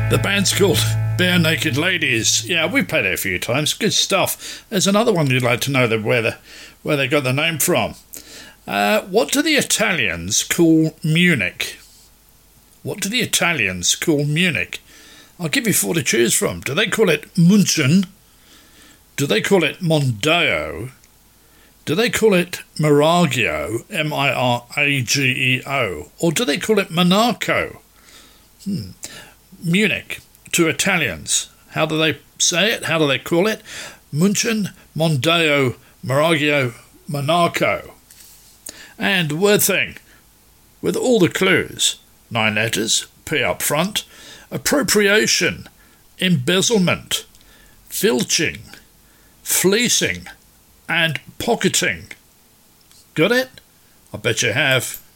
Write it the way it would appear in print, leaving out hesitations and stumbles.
The band's called Bare Naked Ladies. Yeah, we've played it a few times. Good stuff. There's another one you'd like to know where they got the name from. What do the Italians call Munich? What do the Italians call Munich? I'll give you four to choose from. Do they call it München? Do they call it Mondeo? Do they call it Miragio, Mirageo? Or do they call it Monaco? Munich, to Italians. How do they say it? How do they call it? München, Mondeo, Miragio, Monaco. And word thing, with all the clues, 9 letters, P up front, appropriation, embezzlement, filching, fleecing, and pocketing. Got it? I bet you have.